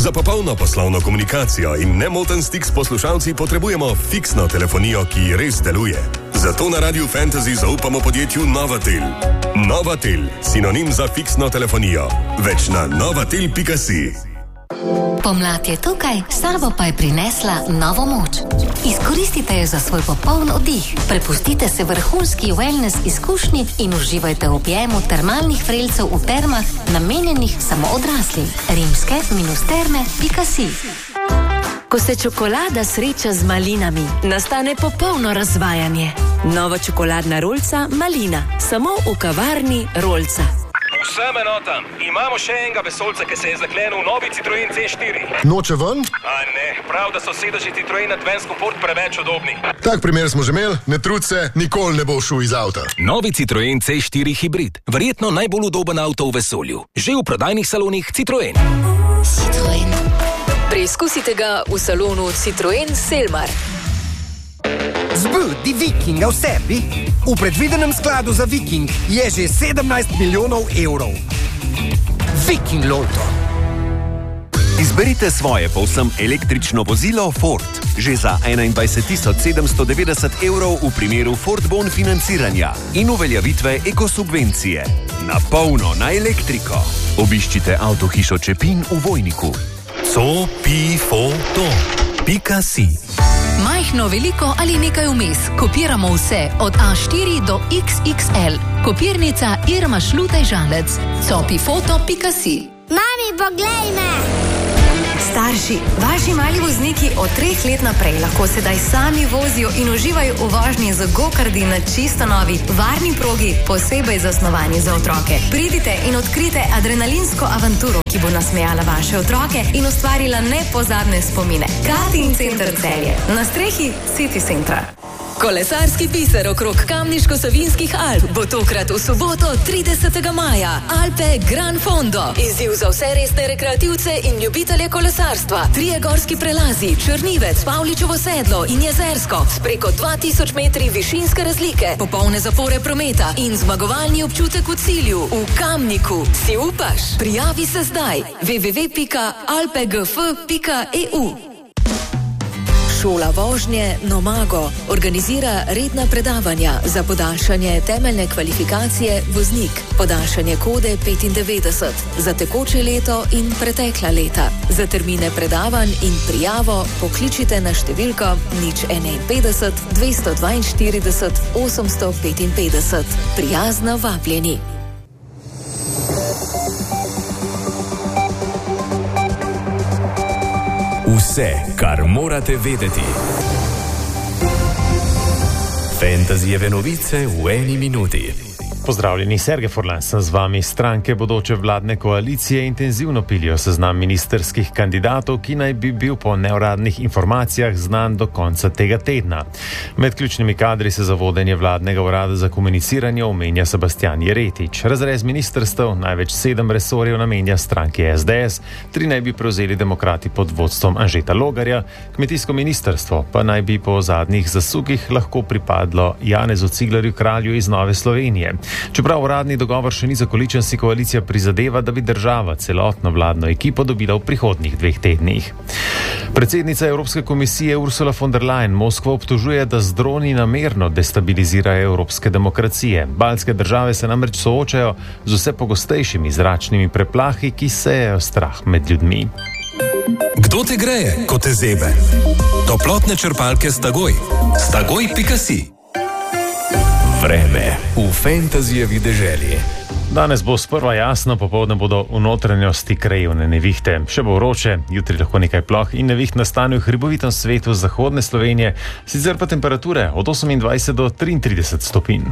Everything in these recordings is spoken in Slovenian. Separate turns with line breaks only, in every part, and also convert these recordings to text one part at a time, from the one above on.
Za popolno poslovno komunikacijo in nemoten stik s poslušalci potrebujemo fiksno telefonijo, ki res deluje. Zato na Radiu Fantasy zaupamo podjetju Novatel. Novatel, sinonim za fiksno telefonijo. Več na novatel.si.
Pomlad je tukaj, s sabo pa je prinesla novo moč. Izkoristite jo za svoj popoln oddih. Prepustite se vrhunski wellness izkušnji in uživajte v objemu termalnih vrelcev v termah, namenjenih samo odraslim. rimske-terme.si.
Ko se čokolada sreča z malinami, nastane popolno razvajanje. Nova čokoladna rolca Malina, samo v kavarni Rolca.
Vsem enotam, imamo še enega vesolca, ki se je zaklenil v novi Citroen C4.
Noče ven?
A ne, prav, da so sedeži Citroen Advance Comfort preveč udobni.
Tak primer smo že imeli, ne trud se, nikoli ne bo šel iz avta.
Novi Citroen C4 hibrid, verjetno najbolj udoben avto v vesolju. Že v prodajnih salonih Citroen.
Citroen.
Preizkusite ga v salonu Citroen Selmar.
Zbudi Vikinga v sebi. V predvidenem skladu za Viking je že 17 milijonov evrov. Viking Loto.
Izberite svoje povsem električno vozilo Ford. Že za 21.790 evrov v primeru Ford Bon financiranja in uveljavitve ekosubvencije. Na polno na elektriko. Obiščite avtohišo Čepin v Vojniku.
Copifoto.si.
Majhno, veliko ali nekaj vmes. Kopiramo vse od A4 do XXL. Kopirnica Irma Šlutej-Žalec. Copifoto.si.
Mami, poglej me!
Starši, vaši mali vozniki od 3 let naprej lahko sedaj sami vozijo in uživajo v vožnji z gokardi na čisto novi, varni progi, posebej zasnovani za otroke. Pridite in odkrite adrenalinsko avanturo, ki bo nasmejala vaše otroke in ustvarila nepozabne spomine. Karting Center Celje, na strehi City Centra. Kolesarski biser okrog Kamniško-Savinjskih Alp bo tokrat v soboto 30. maja. Alpe Gran Fondo. Izziv za vse resne rekreativce in ljubitelje kolesarstva. 3 gorski prelazi, Črnivec, Pavličevo sedlo in Jezersko. S preko 2000 metri višinske razlike, popolne zapore prometa in zmagovalni občutek v cilju. V Kamniku. Si upaš? Prijavi se zdaj. www.alpegf.eu. Šola vožnje Nomago organizira redna predavanja za podaljšanje temeljne kvalifikacije voznik, podaljšanje kode 95 za tekoče leto in pretekla leta. Za termine predavanj in prijavo pokličite na številko 051 242 855. Prijazno vabljeni.
Vse, kar morate vedeti. Fantasyjeve novice v eni minuti.
Pozdravljeni, Sergej Furlan sem z vami. Stranke bodoče vladne koalicije intenzivno pilijo seznam ministerskih kandidatov, ki naj bi bil po neuradnih informacijah znan do konca tega tedna. Med ključnimi kadri se za vodenje vladnega urada za komuniciranje omenja Sebastian Jeretič. Razrez ministrstev, največ 7 resorjev namenja stranki SDS, 3 naj bi prevzeli demokrati pod vodstvom Anžeta Logarja, kmetijsko ministrstvo pa naj bi po zadnjih zasukih lahko pripadlo Janezu Ciglerju Kralju iz Nove Slovenije. Čeprav uradni dogovor še ni zakoličen, si koalicija prizadeva, da bi država celotno vladno ekipo dobila v prihodnjih 2 tednih. Predsednica Evropske komisije Ursula von der Leyen Moskvo obtožuje, da z droni namerno destabilizirajo evropske demokracije. Baltske države se namreč soočajo z vse pogostejšimi zračnimi preplahi, ki sejejo strah med ljudmi.
Kdo te greje, ko te zebe? Toplotne črpalke Stagoj. Stagoj.si. Vreme v fantasyjevi deželi.
Danes bo sprva jasno, popoldne bodo v notranjosti krajevne nevihte. Še bo vroče, jutri lahko nekaj ploh in neviht nastane v hribovitem svetu zahodne Slovenije, sicer pa temperature od 28 do 33 stopinj.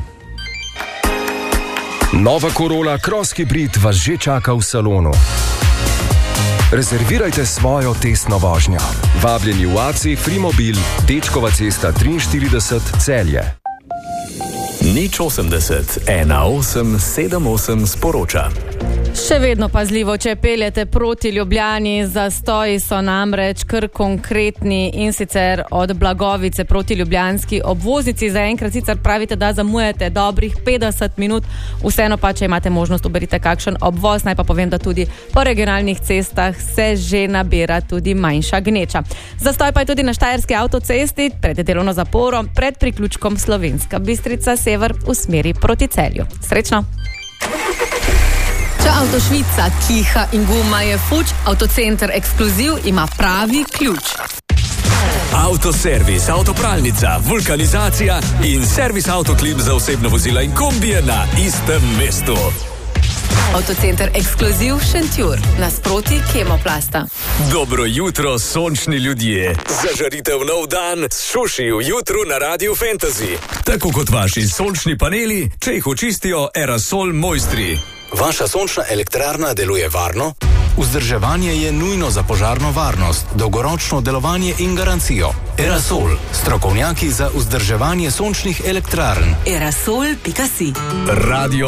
Nova Corolla Cross Hybrid vas že čaka v salonu. Rezervirajte svojo testno vožnjo. Vabljeni v ACI Frimobil, Dečkova cesta 43 Celje.
080 1878 sporoča.
Še vedno pazljivo, če peljete proti Ljubljani, zastoji so namreč kar konkretni, in sicer od Blagovice proti ljubljanski obvoznici. Zaenkrat sicer pravite, da zamujate dobrih 50 minut, vseeno pa, če imate možnost, uberite kakšen obvoz. Naj pa povem, da tudi po regionalnih cestah se že nabira tudi manjša gneča. Zastoj pa je tudi na Štajerski avtocesti pred delovno zaporo pred priključkom Slovenska Bistrica sever v smeri proti Celju. Srečno! Če avto švica, kiha in guma je fuč, Avtocenter Ekskluziv ima pravi ključ.
Avtoservis, avtopralnica, vulkanizacija in servis Avtoklim za osebno vozila in kombije na istem mestu.
Avtocenter Ekskluziv Šentjur, nasproti Kemoplasta.
Dobro jutro, sončni ljudje. Zažarite v nov dan s Šuši v jutru na Radio Fantasy. Tako kot vaši sončni paneli, če jih očistijo aerosol mojstri.
Vaša sončna elektrarna deluje varno? Vzdrževanje je nujno za požarno varnost, dolgoročno delovanje in garancijo. Aerosol, strokovnjaki za vzdrževanje sončnih elektrarn.
Aerosol.si
Radio